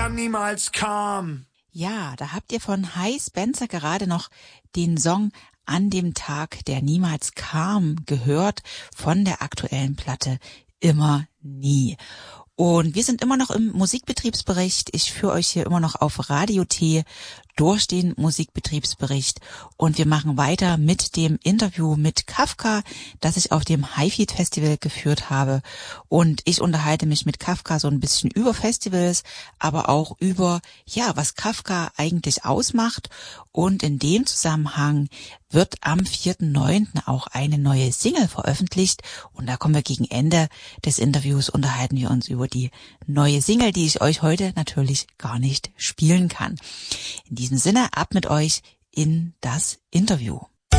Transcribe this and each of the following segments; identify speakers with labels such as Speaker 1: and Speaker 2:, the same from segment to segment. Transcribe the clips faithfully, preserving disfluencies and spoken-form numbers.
Speaker 1: der niemals kam.
Speaker 2: Ja, da habt ihr von Hi Spencer gerade noch den Song An dem Tag, der niemals kam, gehört von der aktuellen Platte Immer nie. Und wir sind immer noch im Musikbetriebsbericht. Ich führe euch hier immer noch auf Radio T durch den Musikbetriebsbericht und wir machen weiter mit dem Interview mit Kafka, das ich auf dem Highfield Festival geführt habe. Und ich unterhalte mich mit Kafka so ein bisschen über Festivals, aber auch über, ja, was Kafka eigentlich ausmacht. Und in dem Zusammenhang wird am vierten neunten auch eine neue Single veröffentlicht. Und da kommen wir gegen Ende des Interviews, unterhalten wir uns über die neue Single, die ich euch heute natürlich gar nicht spielen kann. In diesem Sinne, ab mit euch in das Interview.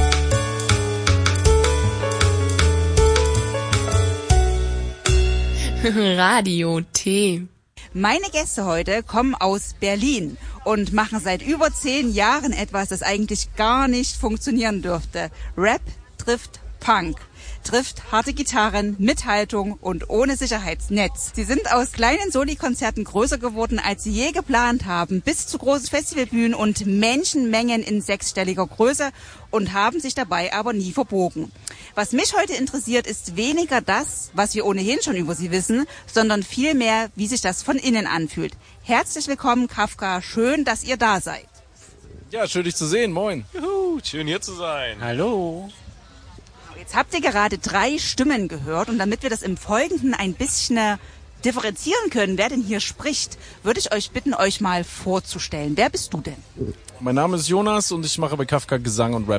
Speaker 3: Radio T.
Speaker 4: Meine Gäste heute kommen aus Berlin und machen seit über zehn Jahren etwas, das eigentlich gar nicht funktionieren dürfte. Rap trifft Punk. Trifft harte Gitarren, mit Haltung und ohne Sicherheitsnetz. Sie sind aus kleinen Soli-Konzerten größer geworden, als sie je geplant haben, bis zu großen Festivalbühnen und Menschenmengen in sechsstelliger Größe und haben sich dabei aber nie verbogen. Was mich heute interessiert, ist weniger das, was wir ohnehin schon über sie wissen, sondern vielmehr, wie sich das von innen anfühlt. Herzlich willkommen, Kafka. Schön, dass ihr da seid.
Speaker 5: Ja, schön dich zu sehen. Moin.
Speaker 6: Juhu, schön hier zu sein.
Speaker 5: Hallo.
Speaker 4: Jetzt habt ihr gerade drei Stimmen gehört und damit wir das im Folgenden ein bisschen differenzieren können, wer denn hier spricht, würde ich euch bitten, euch mal vorzustellen. Wer bist du denn?
Speaker 5: Mein Name ist Jonas und ich mache bei Kafka Gesang und Rap.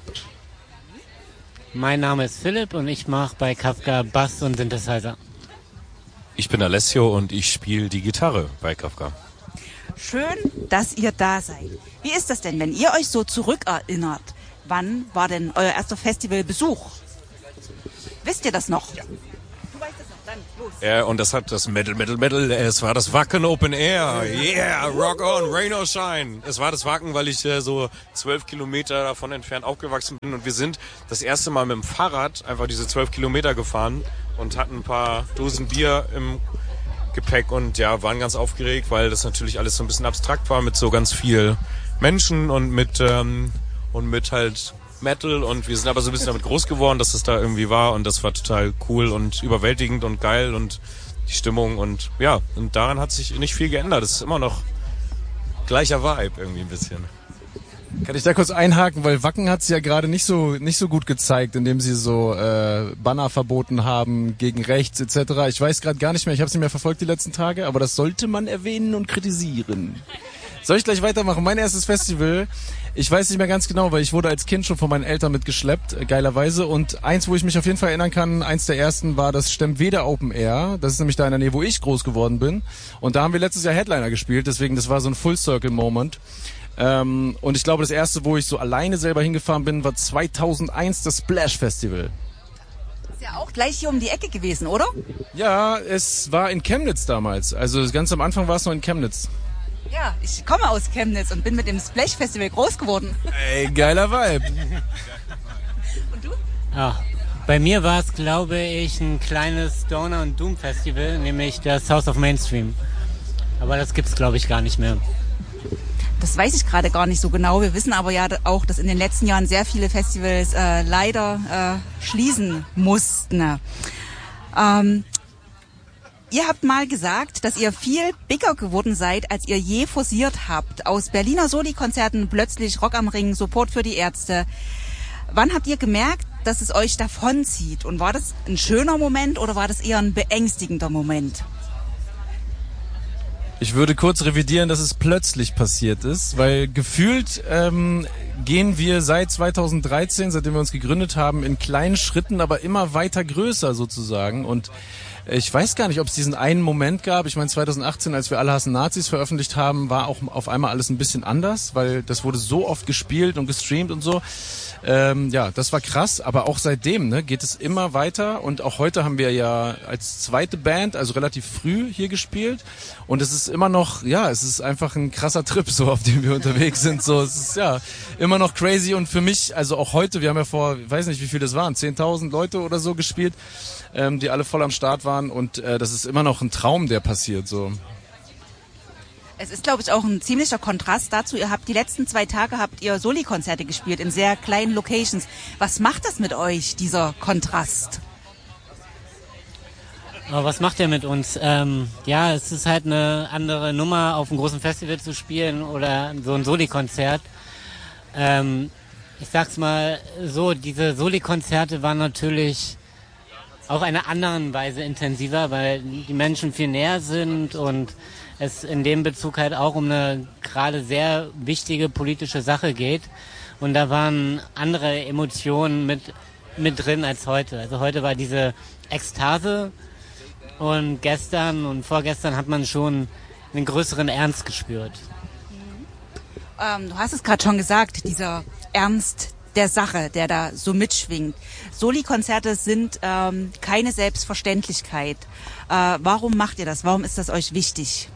Speaker 7: Mein Name ist Philipp und ich mache bei Kafka Bass und Synthesizer.
Speaker 6: Ich bin Alessio und ich spiele die Gitarre bei Kafka.
Speaker 4: Schön, dass ihr da seid. Wie ist das denn, wenn ihr euch so zurückerinnert? Wann war denn euer erster Festivalbesuch? Wisst ihr das noch? Ja. Du weißt es noch, dann los.
Speaker 6: Ja, und das hat das Metal, Metal, Metal, es war das Wacken Open Air. Yeah, rock on, rain or shine. Es war das Wacken, weil ich äh, so zwölf Kilometer davon entfernt aufgewachsen bin. Und wir sind das erste Mal mit dem Fahrrad einfach diese zwölf Kilometer gefahren und hatten ein paar Dosen Bier im Gepäck und ja, waren ganz aufgeregt, weil das natürlich alles so ein bisschen abstrakt war mit so ganz viel Menschen und mit, ähm, und mit halt Metal und wir sind aber so ein bisschen damit groß geworden, dass es da irgendwie war und das war total cool und überwältigend und geil und die Stimmung und ja, und daran hat sich nicht viel geändert. Es ist immer noch gleicher Vibe irgendwie ein bisschen.
Speaker 5: Kann ich da kurz einhaken, weil Wacken hat es ja gerade nicht so nicht so gut gezeigt, indem sie so äh, Banner verboten haben gegen rechts et cetera. Ich weiß gerade gar nicht mehr, ich habe es nicht mehr verfolgt die letzten Tage, aber das sollte man erwähnen und kritisieren. Soll ich gleich weitermachen? Mein erstes Festival, ich weiß nicht mehr ganz genau, weil ich wurde als Kind schon von meinen Eltern mitgeschleppt, äh, geilerweise. Und eins, wo ich mich auf jeden Fall erinnern kann, eins der ersten war das Stemmweder Open Air. Das ist nämlich da in der Nähe, wo ich groß geworden bin. Und da haben wir letztes Jahr Headliner gespielt, deswegen das war so ein Full-Circle-Moment. Ähm, und ich glaube, das erste, wo ich so alleine selber hingefahren bin, war zweitausendeins das Splash Festival.
Speaker 4: Ist ja auch gleich hier um die Ecke gewesen, oder?
Speaker 5: Ja, es war in Chemnitz damals. Also ganz am Anfang war es noch in Chemnitz.
Speaker 4: Ja, ich komme aus Chemnitz und bin mit dem Splash Festival groß geworden.
Speaker 5: Ey, geiler Vibe.
Speaker 4: Und du?
Speaker 7: Ja, bei mir war es, glaube ich, ein kleines Stoner- und Doom-Festival, nämlich das House of Mainstream. Aber das gibt's, glaube ich, gar nicht mehr.
Speaker 4: Das weiß ich gerade gar nicht so genau. Wir wissen aber ja auch, dass in den letzten Jahren sehr viele Festivals äh, leider äh, schließen mussten. Ähm, Ihr habt mal gesagt, dass ihr viel bigger geworden seid, als ihr je forciert habt. Aus Berliner Soli-Konzerten plötzlich Rock am Ring, Support für die Ärzte. Wann habt ihr gemerkt, dass es euch davonzieht? Und war das ein schöner Moment oder war das eher ein beängstigender Moment?
Speaker 5: Ich würde kurz revidieren, dass es plötzlich passiert ist, weil gefühlt ähm, gehen wir seit zweitausenddreizehn, seitdem wir uns gegründet haben, in kleinen Schritten, aber immer weiter größer sozusagen. Und ich weiß gar nicht, ob es diesen einen Moment gab. Ich meine, zweitausendachtzehn, als wir Alle hassen Nazis veröffentlicht haben, war auch auf einmal alles ein bisschen anders, weil das wurde so oft gespielt und gestreamt und so. Ähm, ja, das war krass, aber auch seitdem ne, geht es immer weiter und auch heute haben wir ja als zweite Band, also relativ früh hier gespielt und es ist immer noch, ja, es ist einfach ein krasser Trip, so auf dem wir unterwegs sind. So, es ist ja immer noch crazy und für mich, also auch heute, wir haben ja vor, ich weiß nicht, wie viel das waren, zehntausend Leute oder so gespielt, ähm, die alle voll am Start waren und äh, das ist immer noch ein Traum, der passiert so.
Speaker 4: Es ist, glaube ich, auch ein ziemlicher Kontrast dazu. Ihr habt die letzten zwei Tage habt ihr Soli-Konzerte gespielt in sehr kleinen Locations. Was macht das mit euch, dieser Kontrast?
Speaker 7: Aber was macht er mit uns? Ähm, ja, es ist halt eine andere Nummer, auf einem großen Festival zu spielen oder so ein Soli-Konzert. Ähm, ich sag's mal so, diese Soli-Konzerte waren natürlich auf einer anderen Weise intensiver, weil die Menschen viel näher sind und es in dem Bezug halt auch um eine gerade sehr wichtige politische Sache geht. Und da waren andere Emotionen mit, mit drin als heute. Also heute war diese Ekstase. Und gestern und vorgestern hat man schon einen größeren Ernst gespürt.
Speaker 4: Ähm, du hast es gerade schon gesagt, dieser Ernst der Sache, der da so mitschwingt. Soli-Konzerte sind ähm, keine Selbstverständlichkeit. Äh, warum macht ihr das? Warum ist das euch wichtig?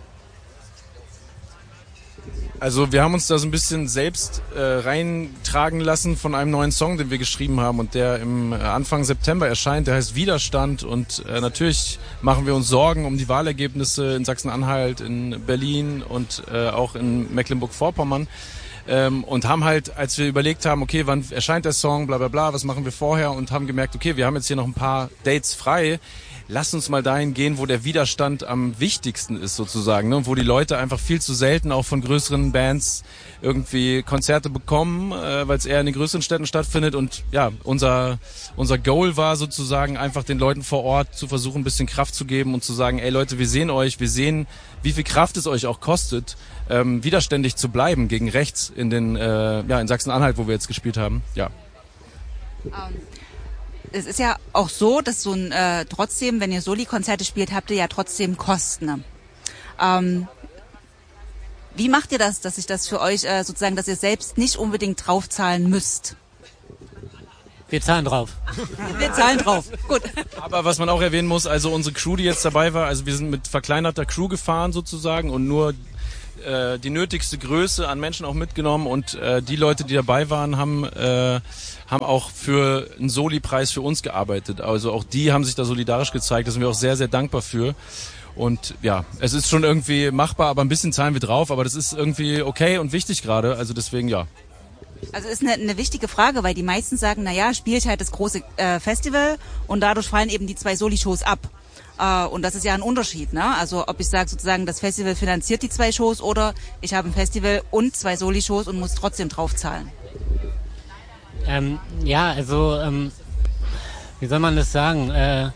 Speaker 5: Also wir haben uns da so ein bisschen selbst äh, reintragen lassen von einem neuen Song, den wir geschrieben haben und der im äh, Anfang September erscheint. Der heißt Widerstand und äh, natürlich machen wir uns Sorgen um die Wahlergebnisse in Sachsen-Anhalt, in Berlin und äh, auch in Mecklenburg-Vorpommern. Ähm, und haben halt, als wir überlegt haben, okay, wann erscheint der Song, bla bla bla, was machen wir vorher, und haben gemerkt, okay, wir haben jetzt hier noch ein paar Dates frei. Lass uns mal dahin gehen, wo der Widerstand am wichtigsten ist sozusagen, ne? Wo die Leute einfach viel zu selten auch von größeren Bands irgendwie Konzerte bekommen, äh, weil es eher in den größeren Städten stattfindet. Und ja, unser unser Goal war sozusagen einfach den Leuten vor Ort zu versuchen, ein bisschen Kraft zu geben und zu sagen, ey Leute, wir sehen euch, wir sehen, wie viel Kraft es euch auch kostet, ähm, widerständig zu bleiben gegen rechts in den äh, ja in Sachsen-Anhalt, wo wir jetzt gespielt haben. Ja.
Speaker 4: Um. Es ist ja auch so, dass so ein äh, trotzdem, wenn ihr Soli-Konzerte spielt, habt ihr ja trotzdem Kosten. Ne? Ähm, wie macht ihr das, dass sich das für euch äh, sozusagen, dass ihr selbst nicht unbedingt draufzahlen müsst?
Speaker 7: Wir zahlen drauf.
Speaker 4: Wir zahlen drauf. Gut.
Speaker 5: Aber was man auch erwähnen muss, also unsere Crew, die jetzt dabei war, also wir sind mit verkleinerter Crew gefahren sozusagen und nur äh, die nötigste Größe an Menschen auch mitgenommen, und äh, die Leute, die dabei waren, haben äh, haben auch für einen Soli-Preis für uns gearbeitet. Also auch die haben sich da solidarisch gezeigt. Da sind wir auch sehr, sehr dankbar für. Und ja, es ist schon irgendwie machbar, aber ein bisschen zahlen wir drauf. Aber das ist irgendwie okay und wichtig gerade. Also deswegen ja.
Speaker 4: Also ist eine, eine wichtige Frage, weil die meisten sagen, na ja, spiele ich halt das große äh, Festival und dadurch fallen eben die zwei Soli-Shows ab. Äh, und das ist ja ein Unterschied, ne? Also ob ich sage sozusagen, das Festival finanziert die zwei Shows oder ich habe ein Festival und zwei Soli-Shows und muss trotzdem draufzahlen.
Speaker 7: Ähm, ja, also, ähm, wie soll man das sagen? Äh,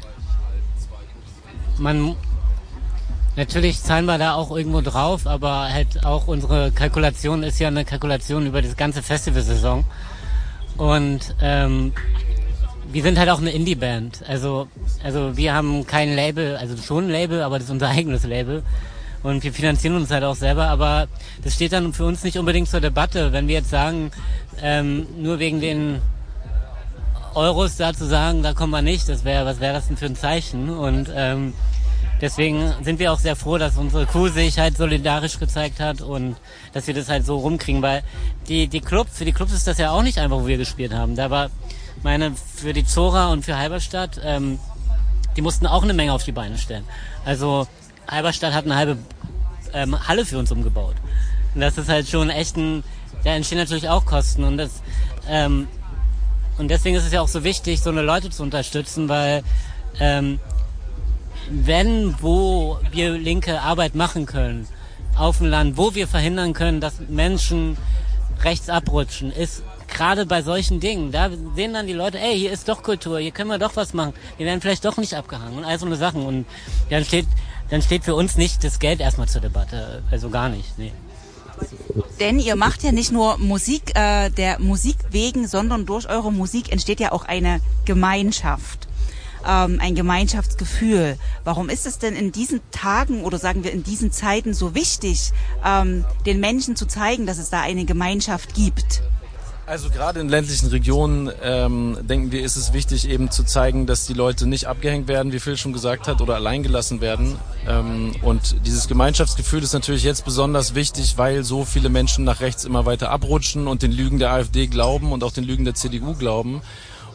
Speaker 7: man, natürlich zahlen wir da auch irgendwo drauf, aber halt auch unsere Kalkulation ist ja eine Kalkulation über das ganze Festivalsaison. Und ähm, wir sind halt auch eine Indie-Band. Also, also wir haben kein Label, also schon ein Label, aber das ist unser eigenes Label. Und wir finanzieren uns halt auch selber, aber das steht dann für uns nicht unbedingt zur Debatte. Wenn wir jetzt sagen, ähm, nur wegen den Euros da zu sagen, da kommen wir nicht, das wäre, was wäre das denn für ein Zeichen? Und ähm, deswegen sind wir auch sehr froh, dass unsere Crew sich halt solidarisch gezeigt hat und dass wir das halt so rumkriegen, weil die die Clubs, für die Clubs ist das ja auch nicht einfach, wo wir gespielt haben. Da war, meine, für die Zora und für Halberstadt, ähm, die mussten auch eine Menge auf die Beine stellen. Also Halberstadt hat eine halbe ähm, Halle für uns umgebaut. Und das ist halt schon echt ein, da entstehen natürlich auch Kosten, und das ähm, und deswegen ist es ja auch so wichtig, so eine Leute zu unterstützen, weil ähm, wenn, wo wir linke Arbeit machen können, auf dem Land, wo wir verhindern können, dass Menschen rechts abrutschen, ist gerade bei solchen Dingen. Da sehen dann die Leute, ey, hier ist doch Kultur, hier können wir doch was machen, wir werden vielleicht doch nicht abgehangen und all so eine Sachen. Und dann steht, dann steht für uns nicht das Geld erstmal zur Debatte, also gar nicht, nee.
Speaker 4: Denn ihr macht ja nicht nur Musik äh, der Musik wegen, sondern durch eure Musik entsteht ja auch eine Gemeinschaft, ähm, ein Gemeinschaftsgefühl. Warum ist es denn in diesen Tagen oder sagen wir in diesen Zeiten so wichtig, ähm, den Menschen zu zeigen, dass es da eine Gemeinschaft gibt?
Speaker 5: Also gerade in ländlichen Regionen ähm, denken wir, ist es wichtig eben zu zeigen, dass die Leute nicht abgehängt werden, wie Phil schon gesagt hat, oder alleingelassen werden. Ähm, und dieses Gemeinschaftsgefühl ist natürlich jetzt besonders wichtig, weil so viele Menschen nach rechts immer weiter abrutschen und den Lügen der AfD glauben und auch den Lügen der C D U glauben.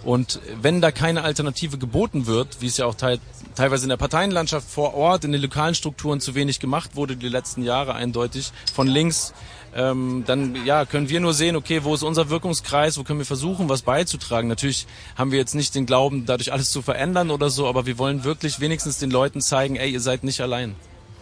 Speaker 5: Und wenn da keine Alternative geboten wird, wie es ja auch teil, teilweise in der Parteienlandschaft vor Ort, in den lokalen Strukturen zu wenig gemacht wurde die letzten Jahre eindeutig, von links, ähm, dann ja können wir nur sehen, okay, wo ist unser Wirkungskreis, wo können wir versuchen, was beizutragen. Natürlich haben wir jetzt nicht den Glauben, dadurch alles zu verändern oder so, aber wir wollen wirklich wenigstens den Leuten zeigen, ey, ihr seid nicht allein.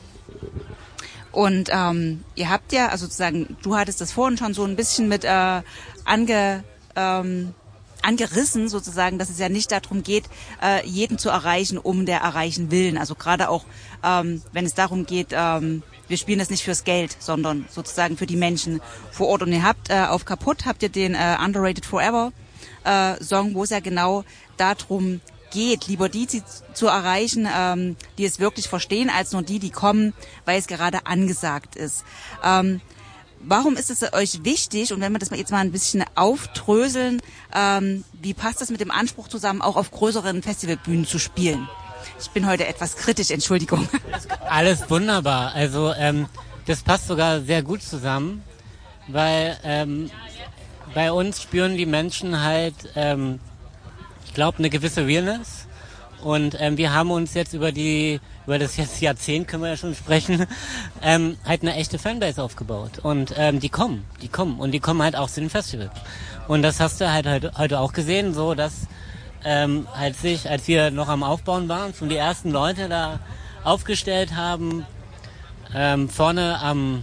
Speaker 4: Und ähm, ihr habt ja, also sozusagen, du hattest das vorhin schon so ein bisschen mit äh, ange... Ähm, angerissen sozusagen, dass es ja nicht darum geht, äh, jeden zu erreichen, um der erreichen willen. Also gerade auch, ähm, wenn es darum geht, ähm, wir spielen das nicht fürs Geld, sondern sozusagen für die Menschen vor Ort. Und ihr habt äh, auf Kaputt, habt ihr den äh, Underrated Forever äh, Song, wo es ja genau darum geht, lieber die zu, zu erreichen, ähm, die es wirklich verstehen, als nur die, die kommen, weil es gerade angesagt ist. Ähm, Warum ist es euch wichtig, und wenn wir das jetzt mal ein bisschen aufdröseln, ähm, wie passt das mit dem Anspruch zusammen, auch auf größeren Festivalbühnen zu spielen? Ich bin heute etwas kritisch, Entschuldigung.
Speaker 7: Alles wunderbar. Also ähm, das passt sogar sehr gut zusammen, weil ähm, bei uns spüren die Menschen halt, ähm, ich glaube, eine gewisse Realness. Und ähm, wir haben uns jetzt über die, über das jetzt Jahrzehnt können wir ja schon sprechen, ähm, halt eine echte Fanbase aufgebaut. Und ähm, die kommen, die kommen und die kommen halt auch zu den Festivals. Und das hast du halt heute, heute auch gesehen, so dass ähm, halt sich, als wir noch am Aufbauen waren, schon die ersten Leute da aufgestellt haben, ähm, vorne am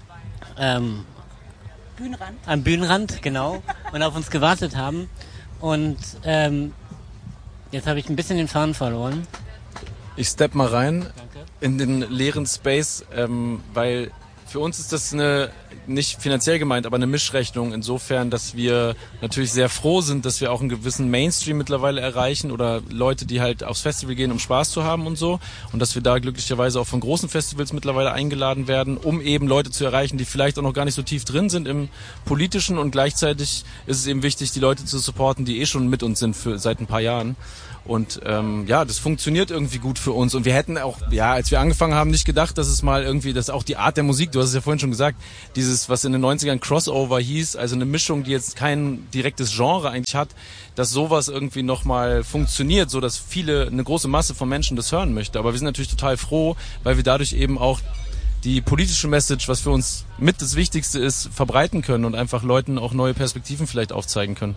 Speaker 7: ähm,
Speaker 4: Bühnenrand.
Speaker 7: Am Bühnenrand, genau, und auf uns gewartet haben. Und ähm, jetzt habe ich ein bisschen den Faden verloren.
Speaker 5: Ich stepp mal rein.
Speaker 7: Danke.
Speaker 5: In den leeren Space, ähm, weil für uns ist das eine, nicht finanziell gemeint, aber eine Mischrechnung insofern, dass wir natürlich sehr froh sind, dass wir auch einen gewissen Mainstream mittlerweile erreichen oder Leute, die halt aufs Festival gehen, um Spaß zu haben und so, und dass wir da glücklicherweise auch von großen Festivals mittlerweile eingeladen werden, um eben Leute zu erreichen, die vielleicht auch noch gar nicht so tief drin sind im Politischen, und gleichzeitig ist es eben wichtig, die Leute zu supporten, die eh schon mit uns sind für seit ein paar Jahren. Und ähm, ja, das funktioniert irgendwie gut für uns. Und wir hätten auch, ja, als wir angefangen haben, nicht gedacht, dass es mal irgendwie, dass auch die Art der Musik, du hast es ja vorhin schon gesagt, dieses, was in den neunzigern Crossover hieß, also eine Mischung, die jetzt kein direktes Genre eigentlich hat, dass sowas irgendwie nochmal funktioniert, so dass viele, eine große Masse von Menschen das hören möchte. Aber wir sind natürlich total froh, weil wir dadurch eben auch die politische Message, was für uns mit das Wichtigste ist, verbreiten können und einfach Leuten auch neue Perspektiven vielleicht aufzeigen können.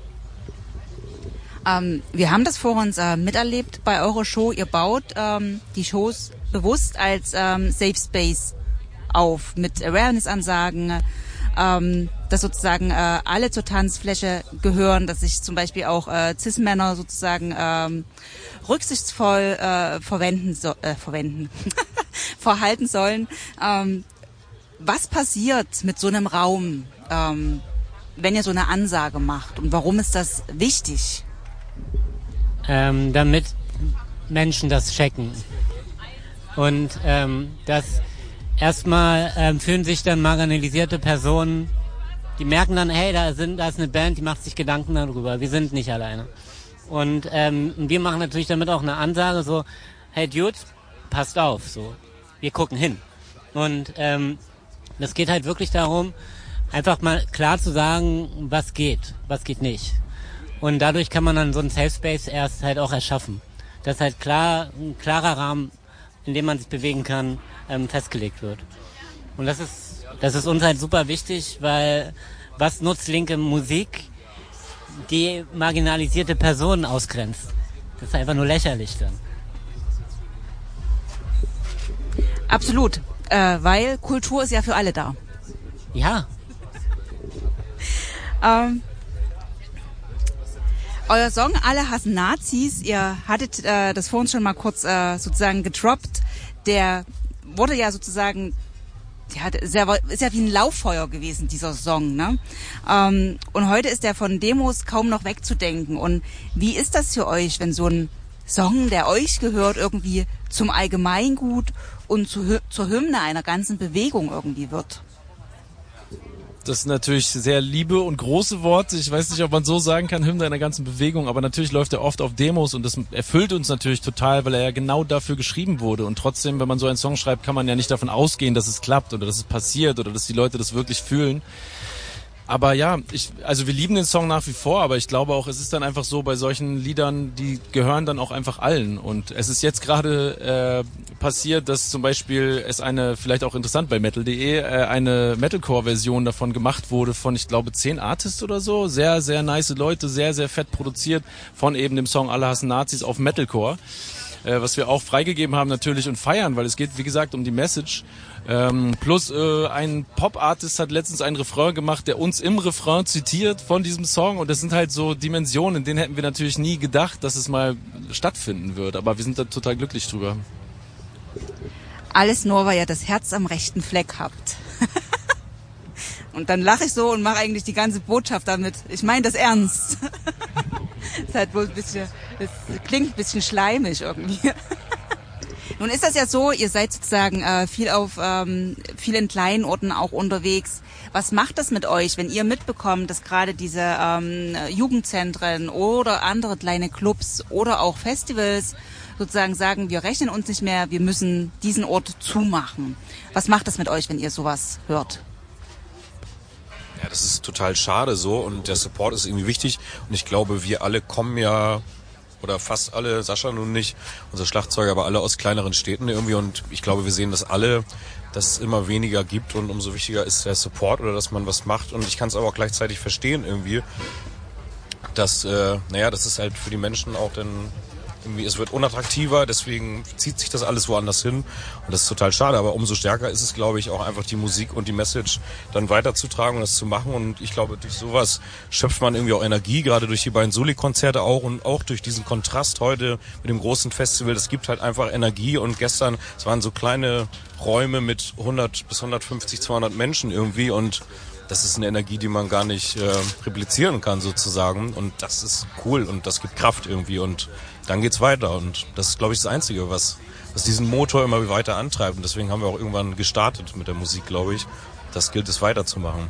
Speaker 4: Ähm, wir haben das vor uns äh, miterlebt bei eurer Show. Ihr baut ähm, die Shows bewusst als ähm, Safe Space auf, mit Awareness-Ansagen, ähm, dass sozusagen äh, alle zur Tanzfläche gehören, dass sich zum Beispiel auch äh, Cis-Männer sozusagen ähm, rücksichtsvoll äh, verwenden, so, äh, verwenden verhalten sollen. Ähm, was passiert mit so einem Raum, ähm, wenn ihr so eine Ansage macht, und warum ist das wichtig?
Speaker 7: Ähm, damit Menschen das checken. Und ähm, das erstmal ähm, fühlen sich dann marginalisierte Personen, die merken dann, hey, da sind, da ist eine Band, die macht sich Gedanken darüber, wir sind nicht alleine. Und ähm, wir machen natürlich damit auch eine Ansage, so, hey Dudes, passt auf, so, wir gucken hin. Und ähm, das geht halt wirklich darum, einfach mal klar zu sagen, was geht, was geht nicht. Und dadurch kann man dann so einen Safe Space erst halt auch erschaffen. Dass halt klar, ein klarer Rahmen, in dem man sich bewegen kann, ähm, festgelegt wird. Und das ist, das ist uns halt super wichtig, weil was nutzt linke Musik, die marginalisierte Personen ausgrenzt? Das ist einfach nur lächerlich dann.
Speaker 4: Absolut, äh, weil Kultur ist ja für alle da.
Speaker 7: Ja.
Speaker 4: Ähm, euer Song Alle hassen Nazis, ihr hattet äh, das vorhin schon mal kurz äh, sozusagen gedroppt, der wurde ja sozusagen, ja, sehr, ist ja wie ein Lauffeuer gewesen, dieser Song, ne? Ähm, und heute ist der von Demos kaum noch wegzudenken. Und wie ist das für euch, wenn so ein Song, der euch gehört, irgendwie zum Allgemeingut und zu, zur Hymne einer ganzen Bewegung irgendwie wird?
Speaker 5: Das sind natürlich sehr liebe und große Worte. Ich weiß nicht, ob man so sagen kann, Hymne einer ganzen Bewegung, aber natürlich läuft er oft auf Demos und das erfüllt uns natürlich total, weil er ja genau dafür geschrieben wurde. Und trotzdem, wenn man so einen Song schreibt, kann man ja nicht davon ausgehen, dass es klappt oder dass es passiert oder dass die Leute das wirklich fühlen. aber ja, ich, also wir lieben den Song nach wie vor, aber ich glaube auch, es ist dann einfach so bei solchen Liedern, die gehören dann auch einfach allen. Und es ist jetzt gerade äh, passiert, dass zum Beispiel es eine, vielleicht auch interessant bei metal punkt de, äh, eine Metalcore-Version davon gemacht wurde von, ich glaube, zehn Artists oder so. Sehr, sehr nice Leute, sehr, sehr fett produziert von eben dem Song Alle hassen Nazis auf Metalcore. Äh, was wir auch freigegeben haben natürlich und feiern, weil es geht, wie gesagt, um die Message. Ähm, plus äh, ein Pop-Artist hat letztens einen Refrain gemacht, der uns im Refrain zitiert von diesem Song, und das sind halt so Dimensionen, in denen hätten wir natürlich nie gedacht, dass es mal stattfinden wird, aber wir sind da total glücklich drüber.
Speaker 4: Alles nur, weil ihr das Herz am rechten Fleck habt. Und dann lache ich so und mache eigentlich die ganze Botschaft damit. Ich meine das ernst. Das ist halt wohl ein bisschen, das klingt ein bisschen schleimig irgendwie. Nun ist das ja so, ihr seid sozusagen äh, viel auf ähm, vielen kleinen Orten auch unterwegs. Was macht das mit euch, wenn ihr mitbekommt, dass gerade diese ähm, Jugendzentren oder andere kleine Clubs oder auch Festivals sozusagen sagen, wir rechnen uns nicht mehr, wir müssen diesen Ort zumachen. Was macht das mit euch, wenn ihr sowas hört?
Speaker 6: Ja, das ist total schade so, und der Support ist irgendwie wichtig, und ich glaube, wir alle kommen ja, oder fast alle, Sascha nun nicht, unser Schlagzeuger, aber alle aus kleineren Städten irgendwie, und ich glaube, wir sehen das alle, dass es immer weniger gibt, und umso wichtiger ist der Support oder dass man was macht, und ich kann es aber auch gleichzeitig verstehen irgendwie, dass, äh, naja, das ist halt für die Menschen auch dann irgendwie, es wird unattraktiver, deswegen zieht sich das alles woanders hin, und das ist total schade, aber umso stärker ist es, glaube ich, auch einfach die Musik und die Message dann weiterzutragen und das zu machen, und ich glaube, durch sowas schöpft man irgendwie auch Energie, gerade durch die beiden Soli-Konzerte auch, und auch durch diesen Kontrast heute mit dem großen Festival, das gibt halt einfach Energie, und gestern, es waren so kleine Räume mit hundert bis hundertfünfzig, zweihundert Menschen irgendwie, und das ist eine Energie, die man gar nicht äh, replizieren kann sozusagen, und das ist cool und das gibt Kraft irgendwie, und dann geht's weiter, und das ist, glaube ich, das Einzige, was, was diesen Motor immer weiter antreibt, und deswegen haben wir auch irgendwann gestartet mit der Musik, glaube ich. Das gilt es weiterzumachen.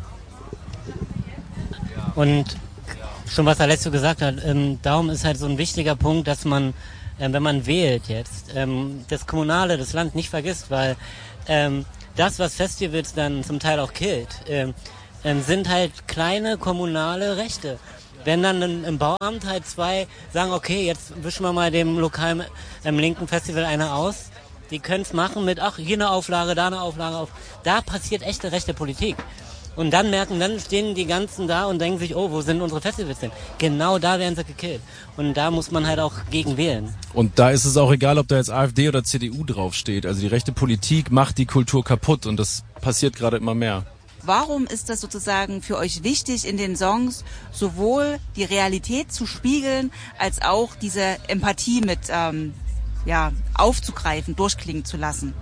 Speaker 7: Und schon was Alessio gesagt hat, ähm, darum ist halt so ein wichtiger Punkt, dass man, äh, wenn man wählt jetzt, ähm, das Kommunale, das Land nicht vergisst, weil ähm, das, was Festivals dann zum Teil auch killt, ähm, ähm, sind halt kleine kommunale Rechte. Wenn dann im Bauamt halt zwei sagen, okay, jetzt wischen wir mal dem lokalen ähm, linken Festival eine aus, die können es machen mit, ach, hier eine Auflage, da eine Auflage auf. Da passiert echte rechte Politik. Und dann merken, dann stehen die ganzen da und denken sich, oh, wo sind unsere Festivals denn? Genau da werden sie gekillt. Und da muss man halt auch gegen wählen.
Speaker 5: Und da ist es auch egal, ob da jetzt AfD oder C D U draufsteht. Also die rechte Politik macht die Kultur kaputt, und das passiert gerade immer mehr.
Speaker 4: Warum ist das sozusagen für euch wichtig, in den Songs sowohl die Realität zu spiegeln, als auch diese Empathie mit ähm, ja, aufzugreifen, durchklingen zu lassen?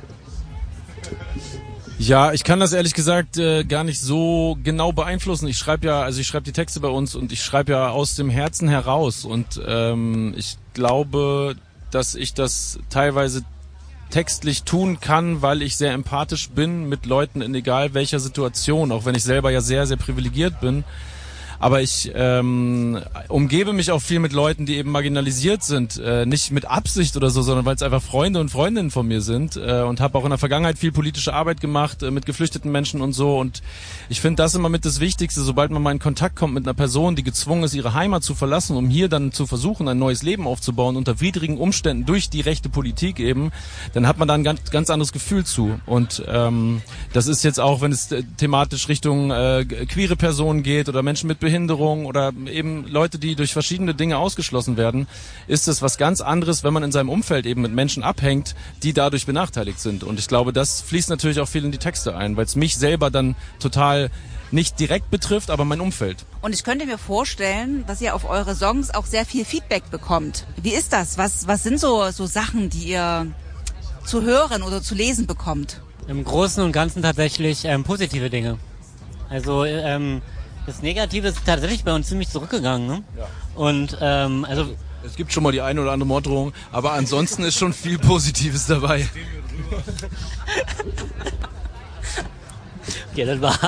Speaker 5: Ja, ich kann das ehrlich gesagt äh, gar nicht so genau beeinflussen. Ich schreibe ja, also ich schreibe die Texte bei uns, und ich schreibe ja aus dem Herzen heraus, und ähm, ich glaube, dass ich das teilweise textlich tun kann, weil ich sehr empathisch bin mit Leuten in egal welcher Situation, auch wenn ich selber ja sehr, sehr privilegiert bin. Aber ich ähm, umgebe mich auch viel mit Leuten, die eben marginalisiert sind. Äh, nicht mit Absicht oder so, sondern weil es einfach Freunde und Freundinnen von mir sind. Äh, und habe auch in der Vergangenheit viel politische Arbeit gemacht, äh, mit geflüchteten Menschen und so. Und ich finde das immer mit das Wichtigste, sobald man mal in Kontakt kommt mit einer Person, die gezwungen ist, ihre Heimat zu verlassen, um hier dann zu versuchen, ein neues Leben aufzubauen, unter widrigen Umständen durch die rechte Politik eben, dann hat man da ein ganz, ganz anderes Gefühl zu. Und ähm, das ist jetzt auch, wenn es äh, thematisch Richtung äh, queere Personen geht oder Menschen mit Behinderung, Behinderung oder eben Leute, die durch verschiedene Dinge ausgeschlossen werden, ist es was ganz anderes, wenn man in seinem Umfeld eben mit Menschen abhängt, die dadurch benachteiligt sind. Und ich glaube, das fließt natürlich auch viel in die Texte ein, weil es mich selber dann total nicht direkt betrifft, aber mein Umfeld.
Speaker 4: Und ich könnte mir vorstellen, dass ihr auf eure Songs auch sehr viel Feedback bekommt. Wie ist das? Was, was sind so, so Sachen, die ihr zu hören oder zu lesen bekommt?
Speaker 7: Im Großen und Ganzen tatsächlich ähm, positive Dinge. Also ähm, das Negative ist tatsächlich bei uns ziemlich zurückgegangen. Ne? Ja. Und ähm, also
Speaker 5: es gibt schon mal die eine oder andere Morddrohung, aber ansonsten ist schon viel Positives dabei.
Speaker 7: Okay, das war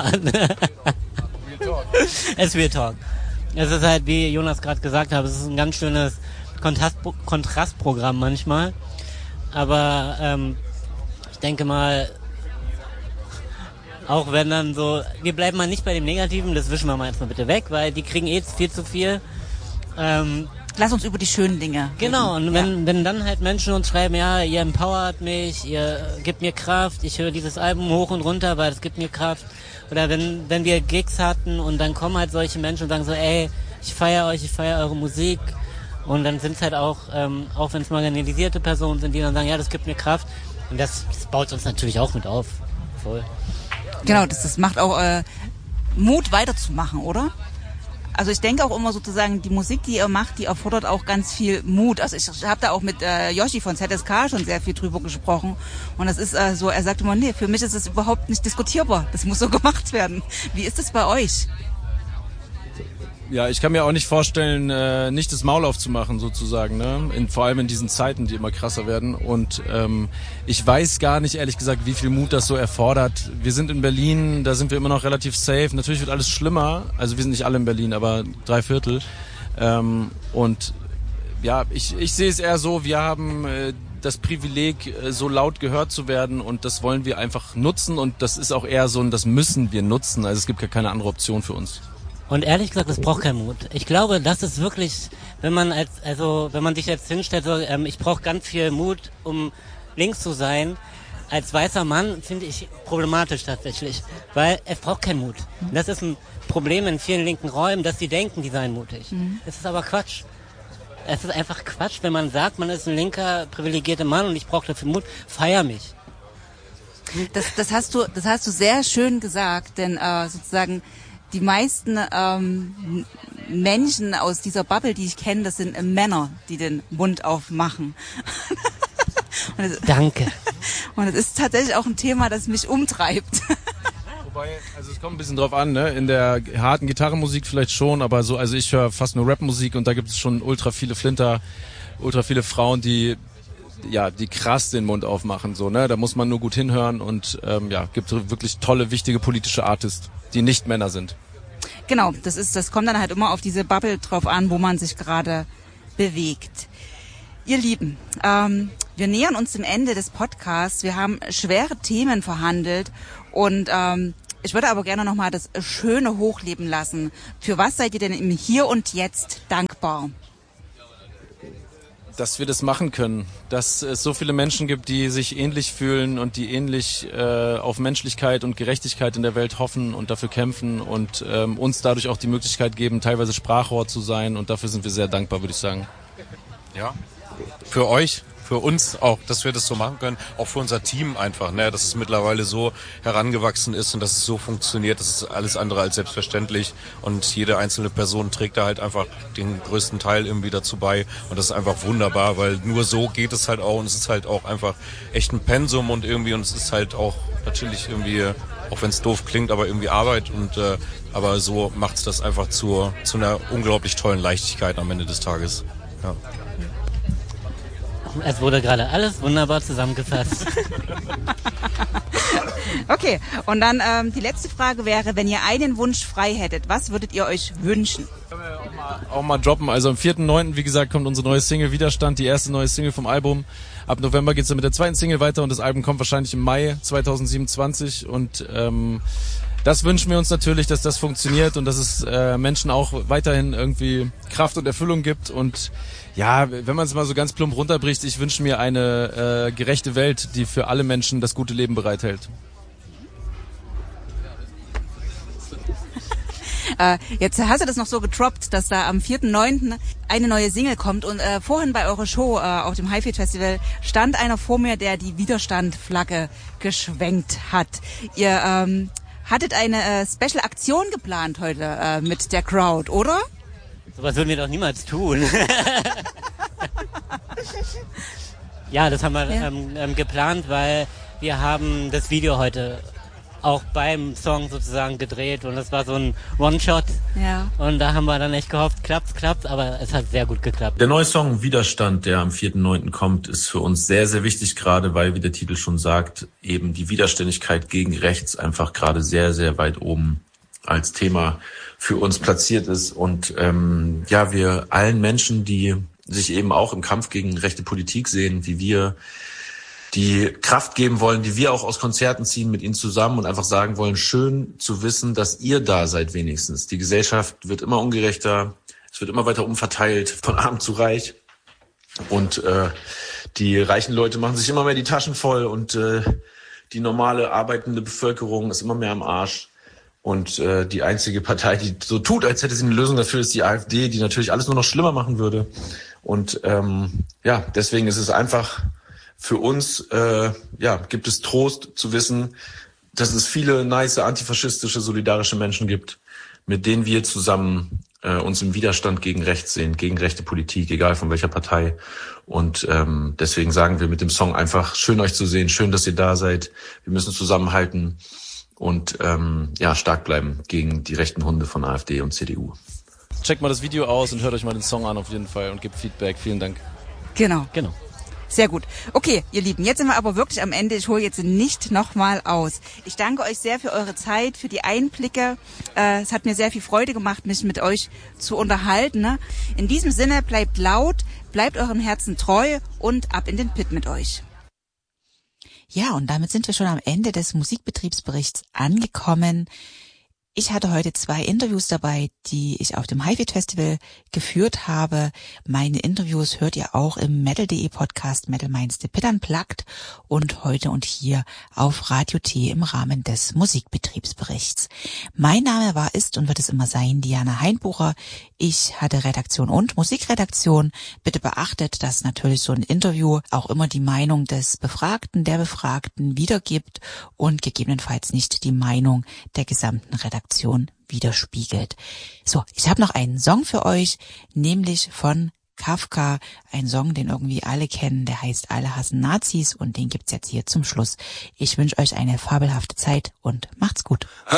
Speaker 7: es wird Talk. Es ist halt, wie Jonas gerade gesagt hat, es ist ein ganz schönes Kontrast- Kontrastprogramm manchmal. Aber ähm, ich denke mal, Auch wenn dann so, wir bleiben mal nicht bei dem Negativen, das wischen wir mal jetzt mal bitte weg, weil die kriegen eh viel zu viel. Ähm,
Speaker 4: Lass uns über die schönen Dinge.
Speaker 7: Genau, und
Speaker 4: reden.
Speaker 7: wenn,
Speaker 4: ja.
Speaker 7: wenn dann halt Menschen uns schreiben, ja, ihr empowert mich, ihr gebt mir Kraft, ich höre dieses Album hoch und runter, weil es gibt mir Kraft. Oder wenn, wenn wir Gigs hatten und dann kommen halt solche Menschen und sagen so, ey, ich feiere euch, ich feiere eure Musik. Und dann sind es halt auch, ähm, auch wenn es marginalisierte Personen sind, die dann sagen, ja, das gibt mir Kraft. Und das, das baut uns natürlich auch mit auf. Voll.
Speaker 4: Genau, das, das macht auch äh, Mut weiterzumachen, oder? Also ich denke auch immer sozusagen, die Musik, die ihr macht, die erfordert auch ganz viel Mut. Also ich habe da auch mit äh, Yoshi von Z S K schon sehr viel drüber gesprochen. Und das ist äh, so, er sagt immer, nee, für mich ist es überhaupt nicht diskutierbar. Das muss so gemacht werden. Wie ist es bei euch?
Speaker 5: Ja, ich kann mir auch nicht vorstellen, äh, nicht das Maul aufzumachen sozusagen, ne? In, vor allem in diesen Zeiten, die immer krasser werden. Und ähm, ich weiß gar nicht, ehrlich gesagt, wie viel Mut das so erfordert. Wir sind in Berlin, da sind wir immer noch relativ safe. Natürlich wird alles schlimmer. Also wir sind nicht alle in Berlin, aber drei Viertel. Ähm, und ja, ich, ich sehe es eher so, wir haben äh, das Privileg, äh, so laut gehört zu werden und das wollen wir einfach nutzen. Und das ist auch eher so ein, das müssen wir nutzen. Also es gibt gar keine andere Option für uns.
Speaker 7: Und ehrlich gesagt, das braucht keinen Mut. Ich glaube, das ist wirklich, wenn man als, also wenn man sich jetzt hinstellt, so, ähm, ich brauche ganz viel Mut, um links zu sein. Als weißer Mann finde ich problematisch tatsächlich, weil es braucht keinen Mut. Das ist ein Problem in vielen linken Räumen, dass die denken, die seien mutig. Mhm. Es ist aber Quatsch. Es ist einfach Quatsch, wenn man sagt, man ist ein linker, privilegierter Mann und ich brauche dafür Mut, feier mich.
Speaker 4: Das, das hast du, das hast du sehr schön gesagt, denn äh, sozusagen die meisten ähm, Menschen aus dieser Bubble, die ich kenne, das sind äh, Männer, die den Mund aufmachen. Und das,
Speaker 7: Danke.
Speaker 4: Und es ist tatsächlich auch ein Thema, das mich umtreibt.
Speaker 5: Wobei, also es kommt ein bisschen drauf an, ne? In der harten Gitarrenmusik vielleicht schon, aber so, also ich höre fast nur Rapmusik und da gibt es schon ultra viele Flinter, ultra viele Frauen, die ja, die krass den Mund aufmachen, so, ne? Da muss man nur gut hinhören und ähm, ja, gibt wirklich tolle, wichtige politische Artists, die nicht Männer sind.
Speaker 4: Genau, das ist, das kommt dann halt immer auf diese Bubble drauf an, wo man sich gerade bewegt. Ihr Lieben, ähm, wir nähern uns dem Ende des Podcasts. Wir haben schwere Themen verhandelt und ähm, ich würde aber gerne nochmal das Schöne hochleben lassen. Für was seid ihr denn im Hier und Jetzt dankbar?
Speaker 5: Dass wir das machen können, dass es so viele Menschen gibt, die sich ähnlich fühlen und die ähnlich äh, auf Menschlichkeit und Gerechtigkeit in der Welt hoffen und dafür kämpfen und ähm, uns dadurch auch die Möglichkeit geben, teilweise Sprachrohr zu sein und dafür sind wir sehr dankbar, würde ich sagen.
Speaker 6: Ja, für euch, für uns auch, dass wir das so machen können, auch für unser Team einfach, ne, dass es mittlerweile so herangewachsen ist und dass es so funktioniert, das ist alles andere als selbstverständlich und jede einzelne Person trägt da halt einfach den größten Teil irgendwie dazu bei und das ist einfach wunderbar, weil nur so geht es halt auch und es ist halt auch einfach echt ein Pensum und irgendwie und es ist halt auch natürlich irgendwie, auch wenn es doof klingt, aber irgendwie Arbeit und äh, aber so macht es das einfach zu, zu einer unglaublich tollen Leichtigkeit am Ende des Tages. Ja.
Speaker 7: Es wurde gerade alles wunderbar zusammengefasst.
Speaker 4: Okay, und dann ähm, die letzte Frage wäre, wenn ihr einen Wunsch frei hättet, was würdet ihr euch wünschen?
Speaker 5: Können wir auch mal, auch mal droppen. Also am vierten neunten, wie gesagt, kommt unsere neue Single Widerstand, die erste neue Single vom Album. Ab November geht's dann mit der zweiten Single weiter und das Album kommt wahrscheinlich im Mai zweitausendsiebenundzwanzig und ähm, das wünschen wir uns natürlich, dass das funktioniert und dass es äh, Menschen auch weiterhin irgendwie Kraft und Erfüllung gibt und ja, wenn man es mal so ganz plump runterbricht, ich wünsche mir eine äh, gerechte Welt, die für alle Menschen das gute Leben bereithält.
Speaker 4: Äh, jetzt hast du das noch so getroppt, dass da am vierten neunten eine neue Single kommt und äh, vorhin bei eurer Show äh, auf dem Highfield Festival stand einer vor mir, der die Widerstand-Flagge geschwenkt hat. Ihr ähm, hattet eine äh, Special-Aktion geplant heute äh, mit der Crowd, oder?
Speaker 7: Sowas würden wir doch niemals tun. Ja, das haben wir
Speaker 4: Ja.
Speaker 7: ähm, ähm, geplant, weil wir haben das Video heute auch beim Song sozusagen gedreht und das war so ein One-Shot.
Speaker 4: Ja.
Speaker 7: Und da haben wir dann echt gehofft, klappt's, klappt's, aber es hat sehr gut geklappt.
Speaker 8: Der neue Song Widerstand, der am vierten neunten kommt, ist für uns sehr, sehr wichtig, gerade weil, wie der Titel schon sagt, eben die Widerständigkeit gegen rechts einfach gerade sehr, sehr weit oben als Thema für uns platziert ist und ähm, ja, wir allen Menschen, die sich eben auch im Kampf gegen rechte Politik sehen, wie wir, die Kraft geben wollen, die wir auch aus Konzerten ziehen mit ihnen zusammen und einfach sagen wollen, schön zu wissen, dass ihr da seid wenigstens. Die Gesellschaft wird immer ungerechter, es wird immer weiter umverteilt, von arm zu reich. Und äh, die reichen Leute machen sich immer mehr die Taschen voll und äh, die normale arbeitende Bevölkerung ist immer mehr am Arsch. Und äh, die einzige Partei, die so tut, als hätte sie eine Lösung dafür, ist die AfD, die natürlich alles nur noch schlimmer machen würde. Und ähm, ja, deswegen ist es einfach für uns, äh, ja, gibt es Trost zu wissen, dass es viele nice, antifaschistische, solidarische Menschen gibt, mit denen wir zusammen äh, uns im Widerstand gegen rechts sehen, gegen rechte Politik, egal von welcher Partei. Und ähm, deswegen sagen wir mit dem Song einfach, schön euch zu sehen, schön, dass ihr da seid. Wir müssen zusammenhalten und ähm, ja, stark bleiben gegen die rechten Hunde von AfD und C D U.
Speaker 5: Checkt mal das Video aus und hört euch mal den Song an auf jeden Fall und gebt Feedback. Vielen Dank.
Speaker 4: Genau.
Speaker 5: Genau.
Speaker 4: Sehr gut. Okay, ihr Lieben, jetzt sind wir aber wirklich am Ende. Ich hole jetzt nicht nochmal aus. Ich danke euch sehr für eure Zeit, für die Einblicke. Äh, es hat mir sehr viel Freude gemacht, mich mit euch zu unterhalten. Ne? In diesem Sinne, bleibt laut, bleibt eurem Herzen treu und ab in den Pit mit euch.
Speaker 2: Ja, und damit sind wir schon am Ende des Musikbetriebsberichts angekommen. Ich hatte heute zwei Interviews dabei, die ich auf dem Highfield Festival geführt habe. Meine Interviews hört ihr auch im Metal punkt de Podcast Metal Minds The Pit Unplugged und heute und hier auf Radio T im Rahmen des Musikbetriebsberichts. Mein Name war, ist und wird es immer sein, Diana Heinbucher. Ich hatte Redaktion und Musikredaktion. Bitte beachtet, dass natürlich so ein Interview auch immer die Meinung des Befragten, der Befragten wiedergibt und gegebenenfalls nicht die Meinung der gesamten Redaktion widerspiegelt. So, ich habe noch einen Song für euch, nämlich von Kafka, ein Song, den irgendwie alle kennen, der heißt Alle hassen Nazis und den gibt's jetzt hier zum Schluss. Ich wünsche euch eine fabelhafte Zeit und macht's gut.